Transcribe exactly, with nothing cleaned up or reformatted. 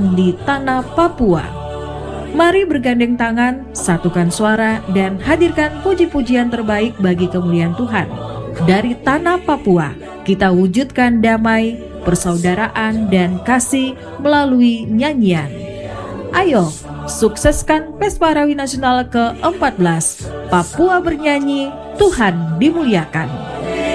Tuhan di tanah Papua. Mari bergandeng tangan, satukan suara, dan hadirkan puji-pujian terbaik bagi kemuliaan Tuhan. Dari tanah Papua, kita wujudkan damai, persaudaraan, dan kasih melalui nyanyian. Ayo, sukseskan Pesta Rawi Nasional ke empat belas. Papua bernyanyi, Tuhan dimuliakan.